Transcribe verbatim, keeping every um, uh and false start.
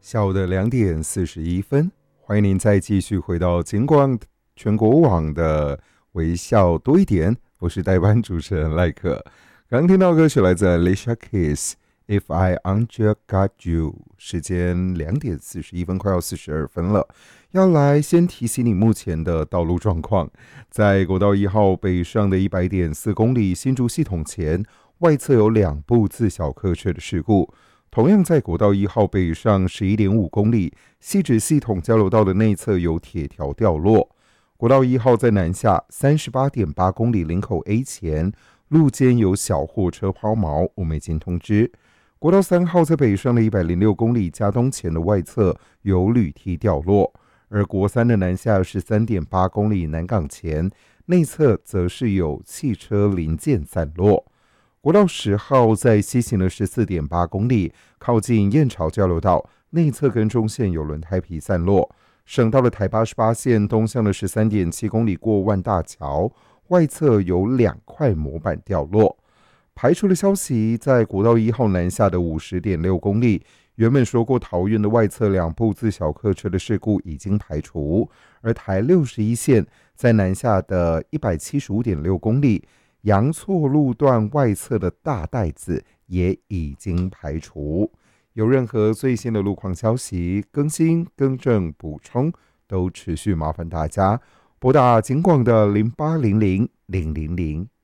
下午的两点四十一分，欢迎您再继续回到金广全国网的微笑多一点，我是代班主持人赖克。刚听到歌曲来自 Alicia Keys。If I Anja Got You， 时间两点四十一分，快要四十二分了。要来先提醒你目前的道路状况，在国道一号北上的一百点四公里新竹系统前，外侧有两部自小客车的事故。同样在国道一号北上 十一点五公里汐止系统交流道的内侧有铁条掉落。国道一号在南下 三十八点八公里林口 A 前，路肩有小货车抛锚，我们已经通知。国道三号在北上的一百零六公里嘉东前的外侧有铝梯掉落，而国三的南下 十三点八公里南港前，内侧则是有汽车零件散落。国道十号在西行了 十四点八公里，靠近燕巢交流道，内侧跟中线有轮胎皮散落。省道的台八十八线东向的 十三点七公里过万大桥，外侧有两块模板掉落。排除的消息，在国道一号南下的 五十点六公里，原本说过桃园的外侧两部自小客车的事故已经排除，而台六十一线在南下的 一百七十五点六公里，阳错路段外侧的大袋子也已经排除。有任何最新的路况消息更新、更正、补充，都持续麻烦大家拨打警广的零八零零零零零